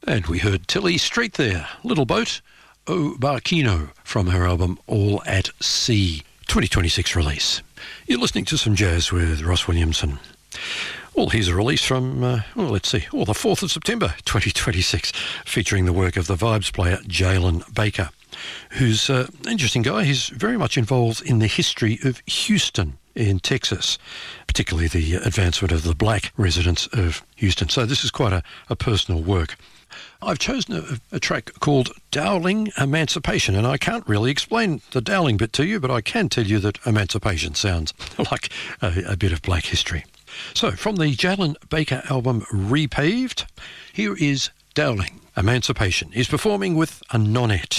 And we heard Tilly Street there, Little Boat, O Barquino, from her album All at Sea, 2026 release. You're listening to some jazz with Ross Williamson. Well, here's a release from, the 4th of September 2026, featuring the work of the Vibes player Jalen Baker, who's an interesting guy. He's very much involved in the history of Houston in Texas, particularly the advancement of the black residents of Houston. So this is quite a personal work. I've chosen a track called Dowling Emancipation, and I can't really explain the Dowling bit to you, but I can tell you that Emancipation sounds like a bit of black history. So, from the Jalen Baker album Repaved, here is Dowling Emancipation. He's performing with a nonette.